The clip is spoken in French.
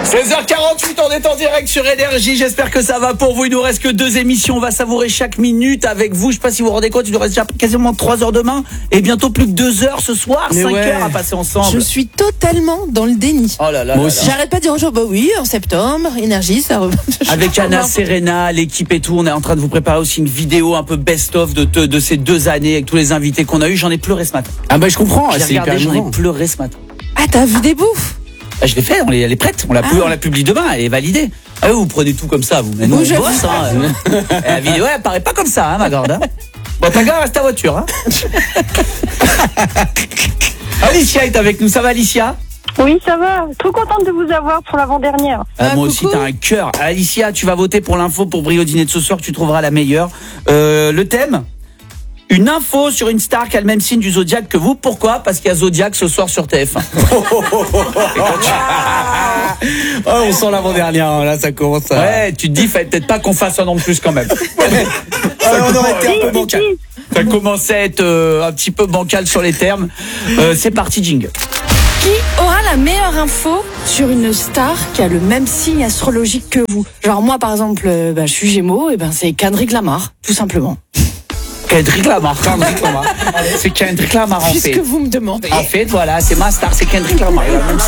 16h48, on est en direct sur Énergie. J'espère que ça va pour vous. Il nous reste que 2 émissions. On va savourer chaque minute avec vous. Je sais pas si vous vous rendez compte, il nous reste déjà quasiment 3 heures demain et bientôt plus que 2 heures ce soir. 5 heures à passer ensemble. Je suis totalement dans le déni. Oh là là. Moi aussi. J'arrête pas de dire aux gens, bah oui, en septembre, Énergie, ça Avec Anna, Serena, l'équipe et tout, on est en train de vous préparer aussi une vidéo un peu best-of de ces 2 années avec tous les invités qu'on a eu. J'en ai pleuré ce matin. Ah bah je comprends, J'ai c'est hyper regardé, j'en émouvant. ai pleuré ce matin. Ah, t'as vu des bouffes? Ah, je l'ai fait, elle est prête, on la publie demain, elle est validée. Ah oui, vous prenez tout comme ça, vous. Mais nous, on bosse, hein. La vidéo, elle paraît pas comme ça, hein, ma garde. Hein. Bon, t'as qu'à rester ta voiture, hein. Alicia est avec nous, ça va, Alicia? Oui, ça va. Trop contente de vous avoir pour l'avant-dernière. Moi aussi, t'as un cœur. Alicia, tu vas voter pour l'info pour Brio Dîner de ce soir, tu trouveras la meilleure. Le thème? Une info sur une star qui a le même signe du Zodiac que vous. Pourquoi? Parce qu'il y a Zodiac ce soir sur TF1. Oh, on sent l'avant-dernière, là ça commence à... Ouais, tu te dis, fallait peut-être pas qu'on fasse un an de plus quand même. on aurait été un peu bancal. Ça commençait à être un petit peu bancal sur les termes. C'est parti, jingle. Qui aura la meilleure info sur une star qui a le même signe astrologique que vous? Genre moi par exemple, je suis Gémeaux, et c'est Kendrick Lamar, tout simplement. Kendrick Lamar. C'est Kendrick Lamar en fait. Puisque vous me demandez. En fait, voilà, c'est ma star, c'est Kendrick Lamar. Il a le même